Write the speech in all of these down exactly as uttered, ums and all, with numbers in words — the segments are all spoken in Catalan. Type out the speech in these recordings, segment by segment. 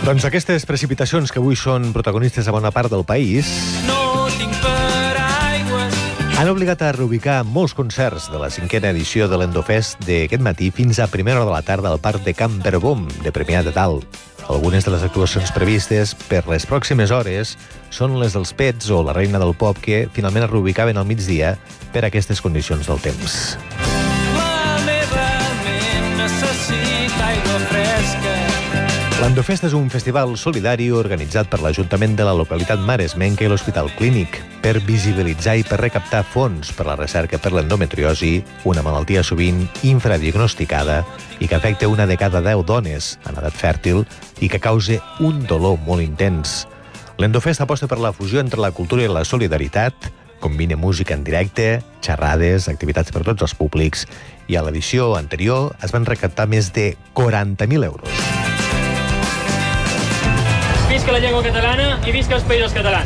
Doncs aquestes precipitacions que avui són protagonistes a bona part del país no tinc paraigües. han obligat a reubicar molts concerts de la cinquena edició de l'Endofest d'aquest matí fins a primera hora de la tarda al Parc de Can Verbom de Premià de Dalt. Algunes de les actuacions previstes per les pròximes hores són les dels Pets o la Reina del Pop, que finalment es reubicaven al migdia per aquestes condicions del temps. La meva ment necessita aigua fresca. L'Endofest és un festival solidari organitzat per l'Ajuntament de la localitat maresmenca i l'Hospital Clínic per visibilitzar i per recaptar fons per la recerca per l'endometriosi, una malaltia sovint infradiagnosticada i que afecta una de cada deu dones en edat fèrtil i que causa un dolor molt intens. L'Endofest aposta per la fusió entre la cultura i la solidaritat, combina música en directe, xerrades, activitats per tots els públics, i a l'edició anterior es van recaptar més de quaranta mil euros. Visca la llengua catalana i visca els països catalans.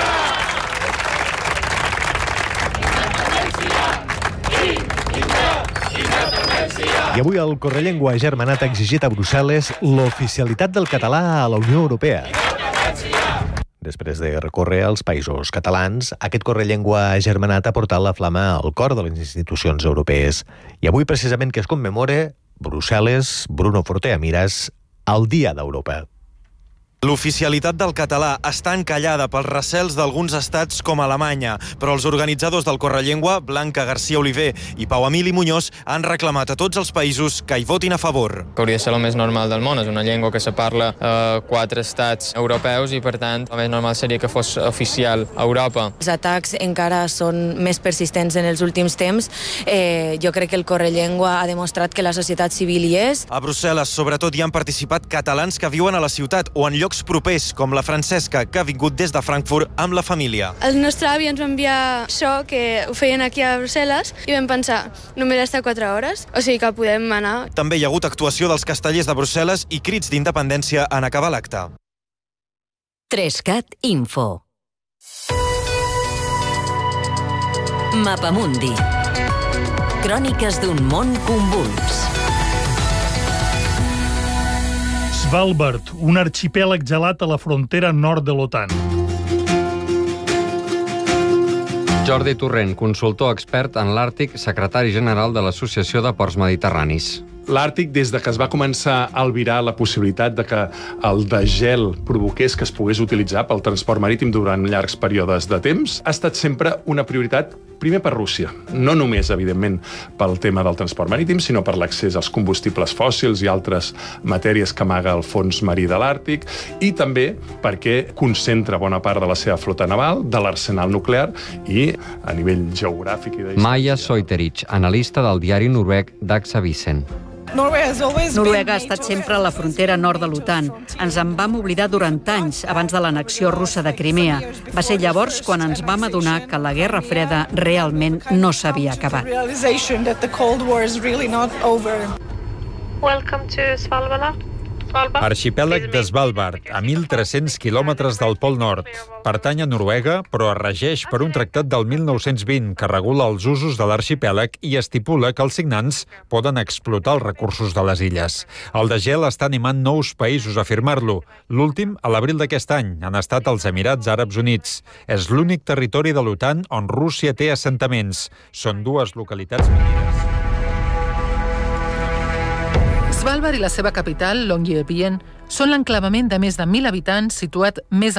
I avui el Correllengua Agermanat ha exigit a Brussel·les l'oficialitat del català a la Unió Europea. Després de recórrer als països catalans, aquest Correllengua Agermanat ha portat la flama al cor de les institucions europees. I avui, precisament, que es commemora Brussel·les, Bruno Fortea Miras, el Dia d'Europa. L'oficialitat del català està encallada pels recels d'alguns estats com Alemanya, però els organitzadors del Correllengua, Blanca García Oliver i Pau Emili Muñoz, han reclamat a tots els països que hi votin a favor. Que hauria de ser el més normal del món. És una llengua que se parla a quatre estats europeus i, per tant, el més normal seria que fos oficial a Europa. Els atacs encara són més persistents en els últims temps. Eh, jo crec que el Correllengua ha demostrat que la societat civil hi és. A Brussel·les, sobretot, hi han participat catalans que viuen a la ciutat o en llocs propers, com la Francesca, que ha vingut des de Frankfurt amb la família. El nostre avi ens va enviar això, que ho feien aquí a Brussel·les, i vam pensar, només està quatre hores, o sigui que podem anar. També hi ha hagut actuació dels castellers de Brussel·les i crits d'independència en acabar l'acte. Trescat Info. Mapamundi. Cròniques d'un món convuls. Svalbard, un arxipèlag gelat a la frontera nord de l'OTAN. Jordi Torrent, consultor expert en l'Àrtic, secretari general de l'Associació de Ports Mediterranis. L'Àrtic, des de que es va començar a albirar la possibilitat de que el degel provoqués que es pogués utilitzar pel transport marítim durant llargs períodes de temps, ha estat sempre una prioritat, primer per Rússia. No només, evidentment, pel tema del transport marítim, sinó per l'accés als combustibles fòssils i altres matèries que amaga el fons marí de l'Àrtic, i també perquè concentra bona part de la seva flota naval, de l'arsenal nuclear, i a nivell geogràfic... i Maja Soiterich, analista del diari noruec Dagsavisen. Noruega ha estat sempre a la frontera nord de l'OTAN. Ens en vam oblidar durant anys, abans de l'annexió russa de Crimea. Va ser llavors quan ens vam adonar que la Guerra Freda realment no s'havia acabat. Welcome to Svalbard. Arxipèlag de Svalbard, a mil tres-cents quilòmetres del Pol Nord. Pertany a Noruega, però es regeix per un tractat del mil nou-cents vint que regula els usos de l'arxipèlag i estipula que els signants poden explotar els recursos de les illes. El degel està animant nous països a firmar-lo. L'últim, a l'abril d'aquest any, han estat els Emirats Àrabs Units. És l'únic territori de l'OTAN on Rússia té assentaments. Són dues localitats mineres. Svalbard i la seva capital, Longyearbyen, són l'enclavament de més de mil habitants situat més